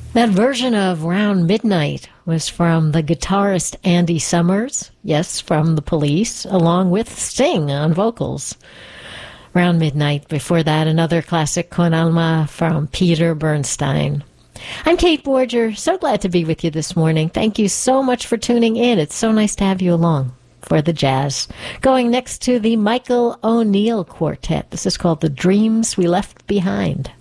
That version of Round Midnight was from the guitarist Andy Summers, yes, from The Police, along with Sting on vocals. Round Midnight. Before that, another classic, Con Alma, from Peter Bernstein. I'm Kate Borger. So glad to be with you this morning. Thank you so much for tuning in. It's so nice to have you along for the jazz. Going next to the Michael O'Neill Quartet. This is called The Dreams We Left Behind.